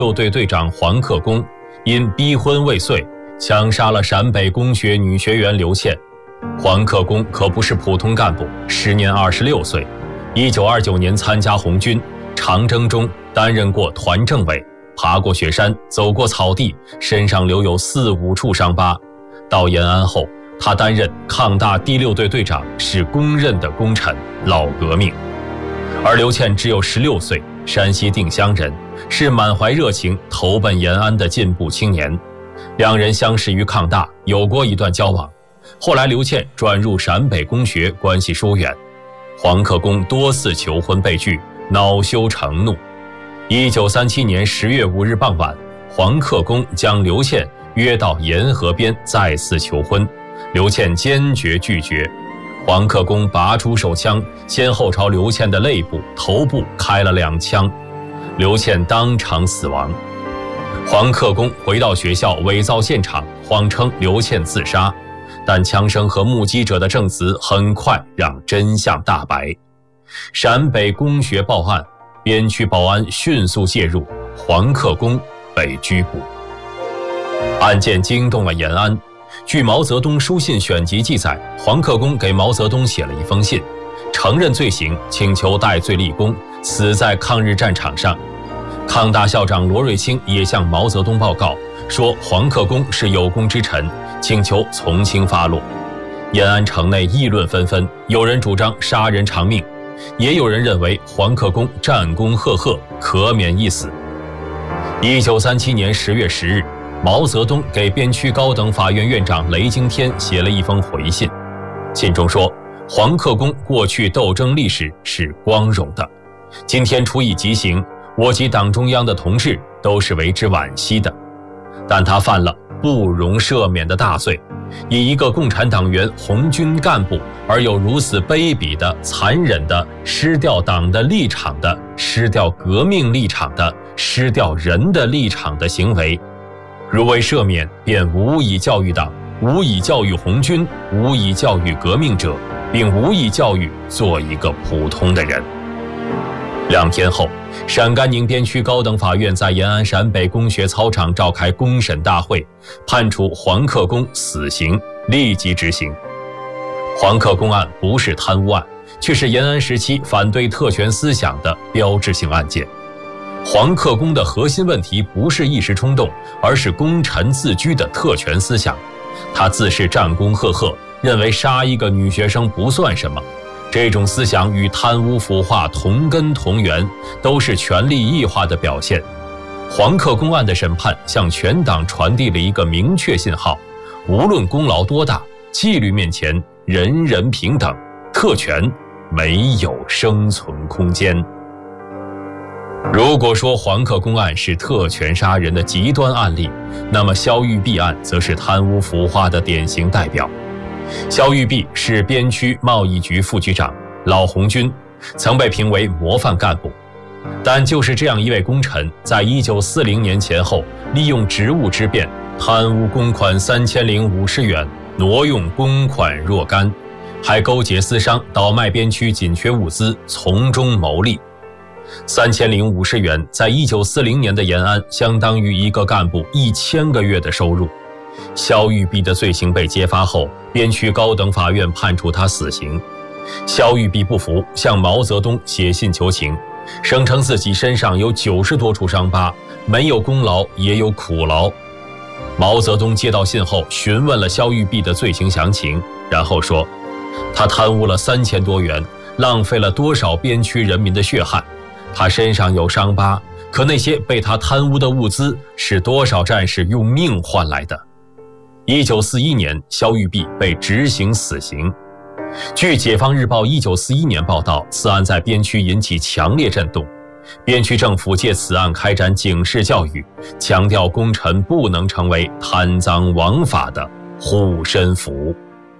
6队队长黄克功因逼婚未遂，枪杀了陕北工学女学员刘倩。黄克功可不是普通干部，时年26岁，1929年参加红军，长征中担任过团政委，爬过雪山，走过草地，身上留有4、5处伤疤。到延安后，他担任抗大第6队队长，是公认的功臣、老革命。而刘倩只有16岁，山西定襄人，是满怀热情投奔延安的进步青年。两人相识于抗大，有过一段交往。后来刘倩转入陕北工学，关系疏远。黄克功多次求婚被拒，恼羞成怒。1937年10月5日傍晚，黄克功将刘倩约到沿河边再次求婚，刘倩坚决拒绝。黄克功拔出手枪，先后朝刘倩的肋部、头部开了2枪，刘倩当场死亡。黄克功回到学校伪造现场，谎称刘倩自杀，但枪声和目击者的证词很快让真相大白。陕北工学报案，边区保安迅速介入，黄克功被拘捕。案件惊动了延安。据毛泽东书信选集记载，黄克功给毛泽东写了一封信，承认罪行，请求戴罪立功，死在抗日战场上。抗大校长罗瑞卿也向毛泽东报告，说黄克功是有功之臣，请求从轻发落。延安城内议论纷纷，有人主张杀人偿命，也有人认为黄克功战功赫赫，可免一死。1937年10月10日，毛泽东给边区高等法院院长雷惊天写了一封回信，信中说，黄克功过去斗争历史是光荣的，今天处以极刑，我及党中央的同志都是为之惋惜的，但他犯了不容赦免的大罪，以一个共产党员、红军干部而有如此卑鄙的、残忍的、失掉党的立场的、失掉革命立场的、失掉人的立场的行为，如未赦免，便无以教育党，无以教育红军，无以教育革命者，并无以教育做一个普通的人。2天后，陕甘宁边区高等法院在延安陕北工学操场召开公审大会，判处黄克功死刑，立即执行。黄克功案不是贪污案，却是延安时期反对特权思想的标志性案件。黄克功的核心问题不是一时冲动，而是功臣自居的特权思想。他自恃战功赫赫，认为杀一个女学生不算什么。这种思想与贪污腐化同根同源，都是权力异化的表现。黄克功案的审判向全党传递了一个明确信号：无论功劳多大，纪律面前人人平等，特权没有生存空间。如果说黄克功案是特权杀人的极端案例，那么肖玉璧案则是贪污腐化的典型代表。肖玉璧是边区贸易局副局长，老红军，曾被评为模范干部。但就是这样一位功臣，在1940年前后，利用职务之便，贪污公款3050元，挪用公款若干，还勾结私商，倒卖边区紧缺物资，从中牟利。3050元在1940年的延安，相当于一个干部1000个月的收入。肖玉璧的罪行被揭发后，边区高等法院判处他死刑。肖玉璧不服，向毛泽东写信求情，声称自己身上有90多处伤疤，没有功劳也有苦劳。毛泽东接到信后，询问了肖玉璧的罪行详情，然后说，他贪污了3000多元，浪费了多少边区人民的血汗。他身上有伤疤，可那些被他贪污的物资是多少战士用命换来的。1941年，肖玉璧被执行死刑。据《解放日报》1941年报道，此案在边区引起强烈震动，边区政府借此案开展警示教育，强调功臣不能成为贪赃枉法的护身符。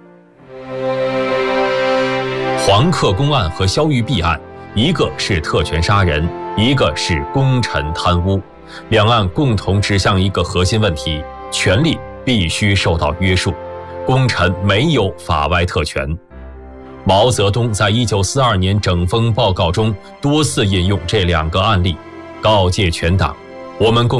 黄克功案和肖玉璧案，一个是特权杀人，一个是功臣贪污，两案共同指向一个核心问题：权力必须受到约束，功臣没有法外特权。毛泽东在1942年整风报告中多次引用这2个案例，告诫全党：我们共